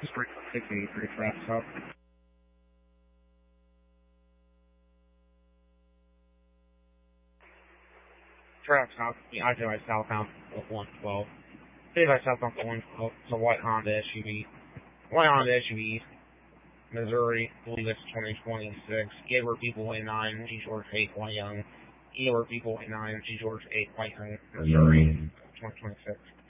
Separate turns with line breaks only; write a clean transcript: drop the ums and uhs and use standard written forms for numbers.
Street 683 traffic stop. Traffic stop, the I-10 southbound of 112. I southbound of 112, it's a white Honda SUV. White Honda SUV, Missouri, I believe it's 2026. A were people 89, G George 8, White Young. E were people 89, G George 8, White Young, Missouri, 2026.